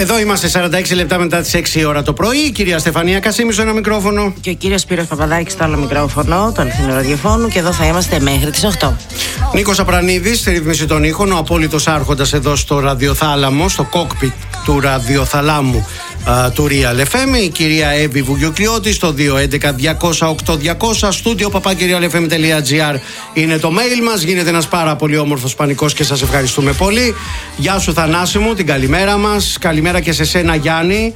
Εδώ είμαστε 46 λεπτά μετά τις 6 ώρα το πρωί. Η κυρία Στεφανία Κασίμη στο ένα μικρόφωνο. Και ο κύριος Σπύρος Παπαδάκης στο άλλο μικρόφωνο, το αληθινό ραδιοφώνου. Και εδώ θα είμαστε μέχρι τις 8. Νίκος Απρανίδης στη ρύθμιση των ήχων, ο απόλυτος άρχοντας εδώ στο ραδιοθάλαμο, στο κόκπιτ του ραδιοθαλάμου του Real FM. Η κυρία Εύη Βουγιοκλιώτη στο 211-200-8200. Στούντιο papakirialfm.gr είναι το mail μας. Γίνεται ένας πάρα πολύ όμορφος πανικός και σας ευχαριστούμε πολύ. Γεια σου Θανάση μου, την καλημέρα μας. Καλημέρα και σε σένα Γιάννη.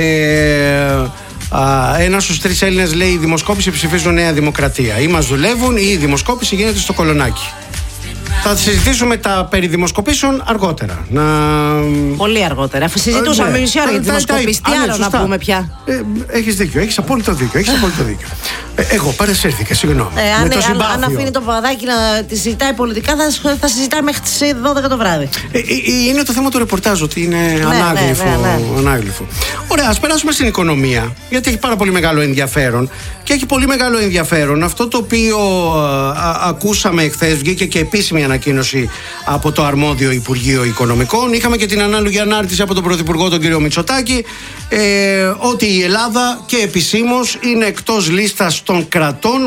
Ένας στους 3 Έλληνες λέει: η δημοσκόπηση ψηφίζουν Νέα Δημοκρατία. Ή μας δουλεύουν ή η δημοσκόπηση γίνεται στο κολονάκι. Θα συζητήσουμε τα περί δημοσκοπήσεων αργότερα. Πολύ αργότερα. Αφού συζητούσαμε μισή ώρα για τη δημοσκοπήση. Τι άλλο να πούμε πια. Έχεις δίκιο, έχεις απόλυτο δίκιο. Εγώ παρεσύρθηκα, συγγνώμη. Αν αφήνει το Παπαδάκι να τη συζητάει πολιτικά, θα συζητάει μέχρι τις 12 το βράδυ. Είναι το θέμα του ρεπορτάζ, ότι είναι ανάγλυφο. Ωραία, ας περάσουμε στην οικονομία, γιατί έχει πάρα πολύ μεγάλο ενδιαφέρον. Και έχει πολύ μεγάλο ενδιαφέρον αυτό το οποίο ακούσαμε εχθές. Βγήκε και επίσημη ανακοίνωση από το αρμόδιο Υπουργείο Οικονομικών. Είχαμε και την ανάλογη ανάρτηση από τον Πρωθυπουργό τον κύριο Μητσοτάκη, ότι η Ελλάδα και επισήμως είναι εκτός λίστας των κρατών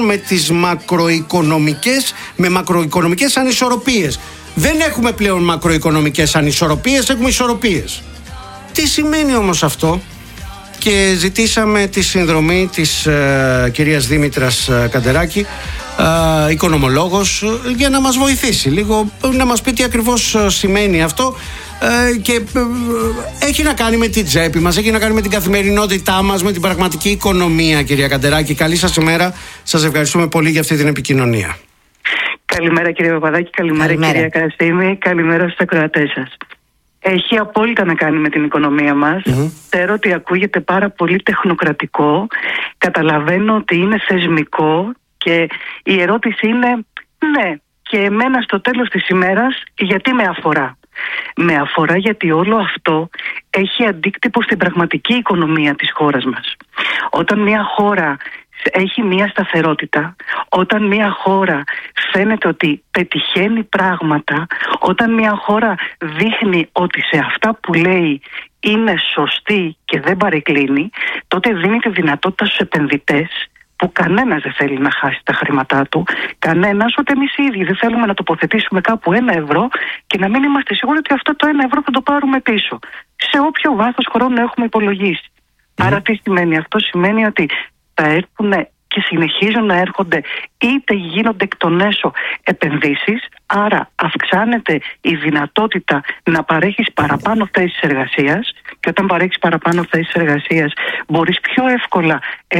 με μακροοικονομικές ανισορροπίες. Δεν έχουμε πλέον μακροοικονομικές ανισορροπίες, έχουμε ισορροπίες. Τι σημαίνει όμως αυτό? Και ζητήσαμε τη συνδρομή της κυρίας Δήμητρας Καντεράκη, οικονομολόγος, για να μας βοηθήσει λίγο, να μας πει τι ακριβώς σημαίνει αυτό. Και έχει να κάνει με την τσέπη μας, έχει να κάνει με την καθημερινότητά μας, με την πραγματική οικονομία. Κυρία Καντεράκη, καλή σας ημέρα. Σας ευχαριστούμε πολύ για αυτή την επικοινωνία. Καλημέρα κύριε Παπαδάκη, καλημέρα κυρία Κασίμη, καλημέρα στους ακροατές σας. Έχει απόλυτα να κάνει με την οικονομία μας. Ξέρω ότι ακούγεται πάρα πολύ τεχνοκρατικό. Καταλαβαίνω ότι είναι θεσμικό και η ερώτηση είναι ναι, και εμένα στο τέλος της ημέρας γιατί με αφορά? Με αφορά γιατί όλο αυτό έχει αντίκτυπο στην πραγματική οικονομία της χώρας μας. Όταν μια χώρα έχει μια σταθερότητα, όταν μια χώρα φαίνεται ότι πετυχαίνει πράγματα, όταν μια χώρα δείχνει ότι σε αυτά που λέει είναι σωστή και δεν παρεκκλίνει, τότε δίνει τη δυνατότητα στους επενδυτές, που κανένας δεν θέλει να χάσει τα χρήματά του, κανένας, ούτε εμείς οι ίδιοι δεν θέλουμε να τοποθετήσουμε κάπου 1 ευρώ και να μην είμαστε σίγουροι ότι αυτό το 1 ευρώ θα το πάρουμε πίσω, σε όποιο βάθος χρόνου έχουμε υπολογίσει. Άρα τι σημαίνει αυτό? Σημαίνει ότι θα έρθουν και συνεχίζουν να έρχονται, είτε γίνονται εκ των έσω επενδύσεις, άρα αυξάνεται η δυνατότητα να παρέχεις παραπάνω θέσεις εργασίας, και όταν παρέχεις παραπάνω θέσεις εργασίας μπορείς πιο εύκολα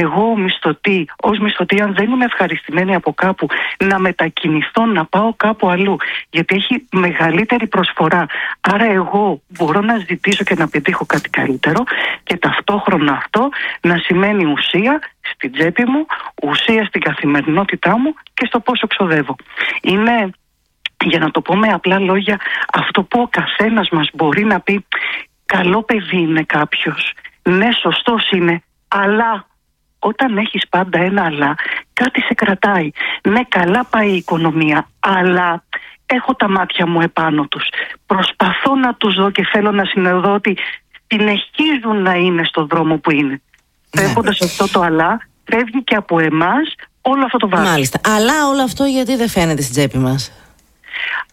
ως μισθωτή, αν δεν είμαι ευχαριστημένη από κάπου, να μετακινηθώ, να πάω κάπου αλλού, γιατί έχει μεγαλύτερη προσφορά. Άρα εγώ μπορώ να ζητήσω και να πετύχω κάτι καλύτερο, και ταυτόχρονα αυτό να σημαίνει ουσία στην τσέπη μου, ουσία στην καθημερινότητά μου και στο πόσο ξοδεύω. Είναι, για να το πω με απλά λόγια, αυτό που ο καθένας μας μπορεί να πει: καλό παιδί είναι κάποιος, ναι σωστός είναι, αλλά όταν έχεις πάντα ένα αλλά, κάτι σε κρατάει. Ναι, καλά πάει η οικονομία, αλλά έχω τα μάτια μου επάνω τους. Προσπαθώ να τους δω και θέλω να συνειδώ ότι συνεχίζουν να είναι στον δρόμο που είναι. Φεύγοντας αυτό το αλλά, φεύγει και από εμάς όλο αυτό το βάρος. Μάλιστα. Αλλά όλο αυτό γιατί δεν φαίνεται στην τσέπη μας?